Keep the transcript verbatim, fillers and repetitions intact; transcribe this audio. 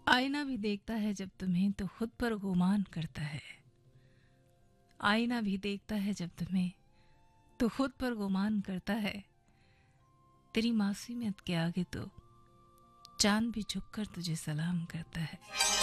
आईना भी देखता है जब तुम्हें तो खुद पर गुमान करता है। आईना भी देखता है जब तुम्हें तो खुद पर गुमान करता है। तेरी मासूमियत के आगे तो चांद भी झुककर तुझे सलाम करता है।